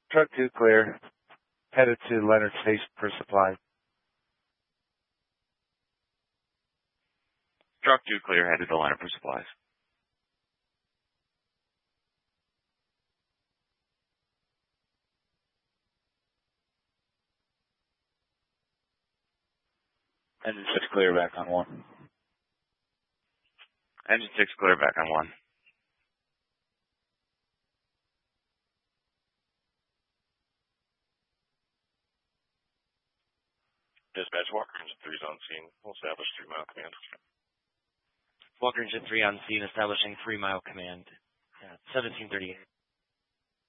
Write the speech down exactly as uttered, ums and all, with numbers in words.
Truck two clear. Headed to Leonard Station for supply. Truck two clear, headed to Leonard for supplies. Engine six clear, back on one. Engine six clear, back on one. Dispatch, Walker Engine three is on scene. We'll establish three mile command. Walker Engine three on scene, establishing three mile command at seventeen thirty-eight.